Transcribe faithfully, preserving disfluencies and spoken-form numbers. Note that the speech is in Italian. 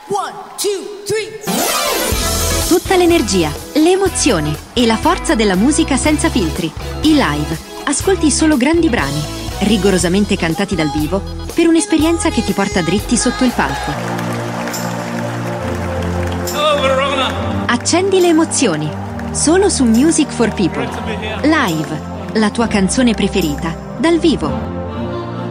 One, two, three. Tutta l'energia, le emozioni e la forza della musica senza filtri. I live. Ascolti solo grandi brani, rigorosamente cantati dal vivo, per un'esperienza che ti porta dritti sotto il palco. Hello, Verona. Accendi le emozioni. Solo su Music for People. Live. La tua canzone preferita, dal vivo.